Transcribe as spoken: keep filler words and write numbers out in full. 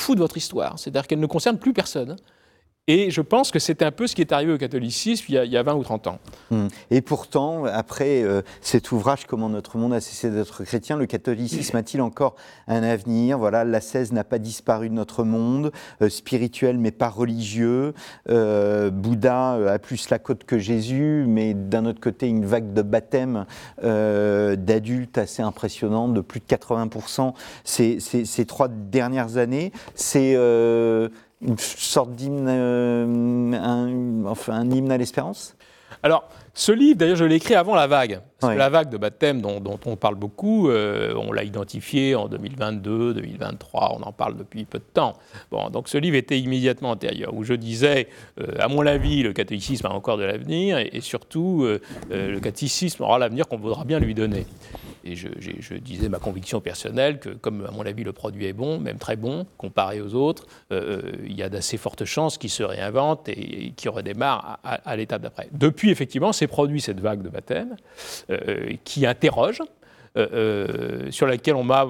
fout de votre histoire, c'est-à-dire qu'elle ne concerne plus personne. Et je pense que c'est un peu ce qui est arrivé au catholicisme il y a, il y a vingt ou trente ans. Et pourtant, après euh, cet ouvrage « Comment notre monde a cessé d'être chrétien », le catholicisme a-t-il encore un avenir ? Voilà, l'ascèse n'a pas disparu de notre monde, euh, spirituel mais pas religieux. Euh, Bouddha a plus la cote que Jésus, mais d'un autre côté, une vague de baptême euh, d'adultes assez impressionnante, de plus de quatre-vingts pour cent ces, ces, ces trois dernières années. C'est... Euh, une sorte d'hymne, euh, un, enfin un hymne à l'espérance ? Alors, ce livre, d'ailleurs, je l'ai écrit avant la vague. Parce oui. que la vague de baptême dont, dont on parle beaucoup, euh, on l'a identifiée en deux mille vingt-deux, deux mille vingt-trois, on en parle depuis peu de temps. Bon, donc ce livre était immédiatement antérieur, où je disais, euh, à mon avis, le catholicisme a encore de l'avenir, et, et surtout, euh, euh, le catéchisme aura l'avenir qu'on voudra bien lui donner. Et je, je, je disais ma conviction personnelle que, comme à mon avis le produit est bon, même très bon, comparé aux autres, euh, il y a d'assez fortes chances qu'il se réinvente et, et qu'il redémarre à, à, à l'étape d'après. Depuis, effectivement, s'est produit cette vague de baptême euh, qui interroge, euh, euh, sur laquelle on m'a